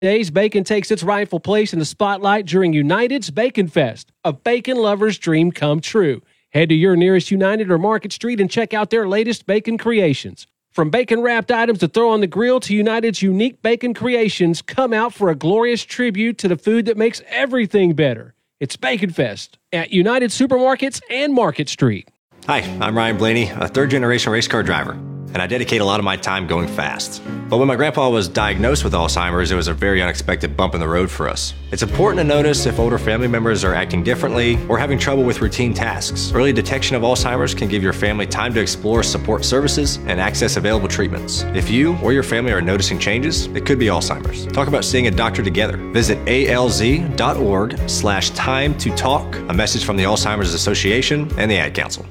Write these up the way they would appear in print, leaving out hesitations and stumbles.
Days, bacon takes its rightful place in the spotlight during United's Bacon Fest, a bacon lover's dream come true. Head to your nearest United or Market Street and check out their latest bacon creations. From bacon-wrapped items to throw on the grill to United's unique bacon creations, come out for a glorious tribute to the food that makes everything better. It's Bacon Fest at United Supermarkets and Market Street. Hi, I'm Ryan Blaney, a third-generation race car driver, and I dedicate a lot of my time going fast. But when my grandpa was diagnosed with Alzheimer's, it was a very unexpected bump in the road for us. It's important to notice if older family members are acting differently or having trouble with routine tasks. Early detection of Alzheimer's can give your family time to explore support services and access available treatments. If you or your family are noticing changes, it could be Alzheimer's. Talk about seeing a doctor together. Visit alz.org/time to talk. A message from the Alzheimer's Association and the Ad Council.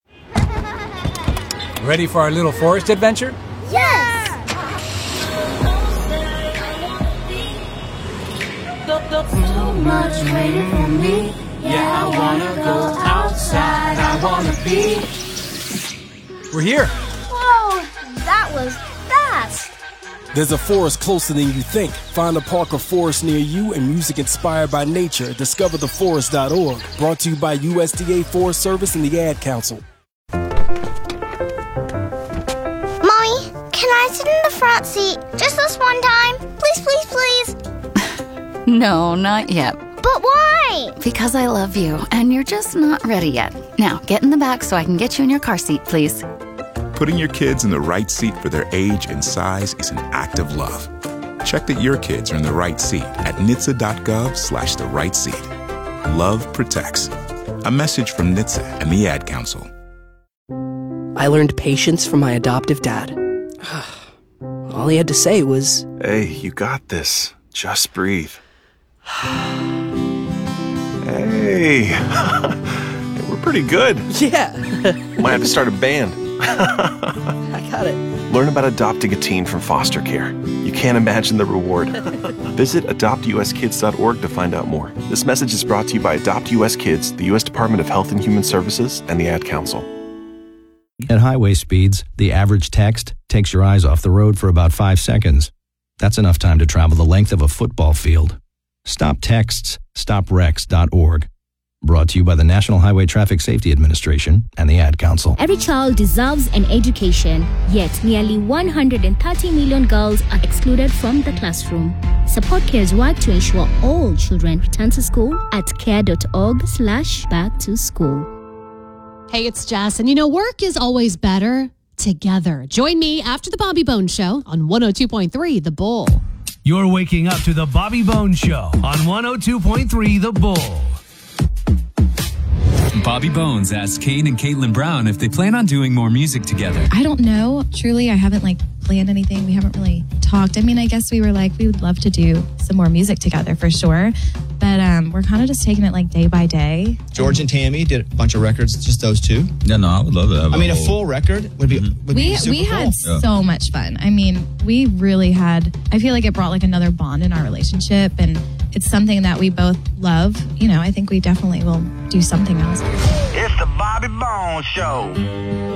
Ready for our little forest adventure? Yes! So much waiting for me. Yeah, I wanna go outside. I wanna be. We're here. Whoa, that was fast. There's a forest closer than you think. Find a park or forest near you and music inspired by nature at discovertheforest.org. Brought to you by USDA Forest Service and the Ad Council. Mommy, can I sit in the front seat just this one time? Please, please, please. No, not yet. But why? Because I love you, and you're just not ready yet. Now, get in the back so I can get you in your car seat, please. Putting your kids in the right seat for their age and size is an act of love. Check that your kids are in the right seat at NHTSA.gov/the right seat. Love protects. A message from NHTSA and the Ad Council. I learned patience from my adoptive dad. All he had to say was, "Hey, you got this. Just breathe." Hey, we're pretty good. Yeah. Might have to start a band. I got it. Learn about adopting a teen from foster care. You can't imagine the reward. Visit adoptuskids.org to find out more. This message is brought to you by Adopt US Kids, the U.S. Department of Health and Human Services, and the Ad Council. At highway speeds, the average text takes your eyes off the road for about 5 seconds. That's enough time to travel the length of a football field. Stop texts, stopwrecks.org. Brought to you by the National Highway Traffic Safety Administration and the Ad Council. Every child deserves an education, yet nearly 130 million girls are excluded from the classroom. Support CARE's work to ensure all children return to school at care.org/backtoschool. Hey, it's Jess, and you know, work is always better together. Join me after the Bobby Bones Show on 102.3 The Bull. You're waking up to the Bobby Bones Show on 102.3 The Bull. Bobby Bones asked Kane and Caitlin Brown if they plan on doing more music together. I don't know. Truly, I haven't planned anything. We haven't really talked. I mean, I guess we were we would love to do some more music together for sure. But we're kind of just taking it day by day. George and Tammy did a bunch of records, just those two. No, I would love to have a full record would be super We cool. had so much fun. I mean, we really had, I feel like it brought another bond in our relationship, and it's something that we both love. You know, I think we definitely will do something else. It's the Bobby Bones Show.